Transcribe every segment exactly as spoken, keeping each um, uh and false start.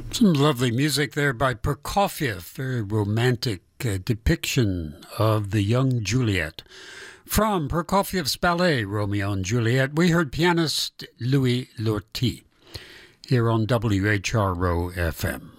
Some lovely music there by Prokofiev, very romantic uh, depiction of the young Juliet. From Prokofiev's ballet, Romeo and Juliet, we heard pianist Louis Lortie here on W H R O F M.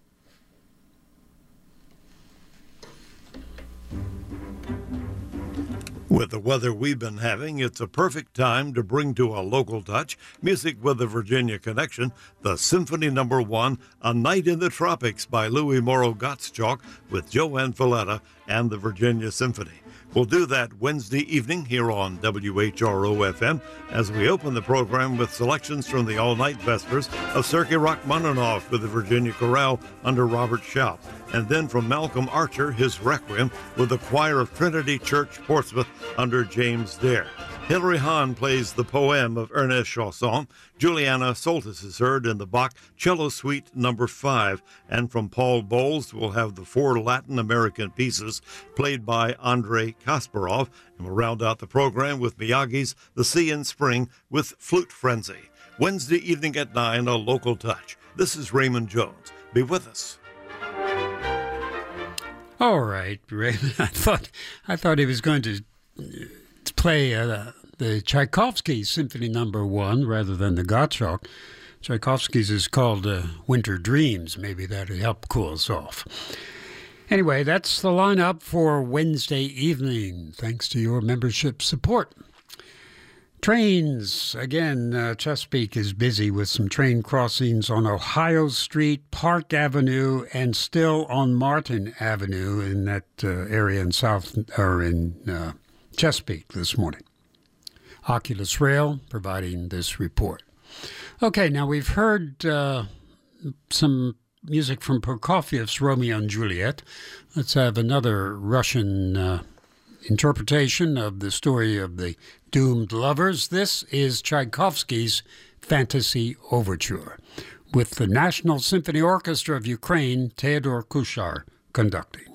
With the weather we've been having, it's a perfect time to bring to a local touch music with the Virginia Connection, the Symphony Number One, A Night in the Tropics by Louis Morrow Gottschalk with Joanne Falletta and the Virginia Symphony. We'll do that Wednesday evening here on W H R O F M as we open the program with selections from the all-night Vespers of Sergei Rachmaninoff with the Virginia Chorale under Robert Schaub, and then from Malcolm Archer, his Requiem with the Choir of Trinity Church Portsmouth under James Dare. Hilary Hahn plays the poem of Ernest Chausson. Juliana Soltis is heard in the Bach Cello Suite number five. And from Paul Bowles, we'll have the four Latin American pieces played by Andrei Kasparov. And we'll round out the program with Miyagi's The Sea in Spring with Flute Frenzy. Wednesday evening at nine, a local touch. This is Raymond Jones. Be with us. All right, Raymond. I thought, I thought he was going to play uh, the Tchaikovsky Symphony Number One rather than the Gottschalk. Tchaikovsky's is called uh, Winter Dreams. Maybe that'll help cool us off. Anyway, that's the lineup for Wednesday evening, thanks to your membership support. Trains, again, uh, Chesapeake is busy with some train crossings on Ohio Street, Park Avenue, and still on Martin Avenue in that uh, area in South or in uh, Chesapeake this morning. Oculus Rail providing this report. Okay, now we've heard uh, some music from Prokofiev's Romeo and Juliet. Let's have another Russian uh, interpretation of the story of the doomed lovers. This is Tchaikovsky's Fantasy Overture, with the National Symphony Orchestra of Ukraine, Theodor Kuchar, conducting.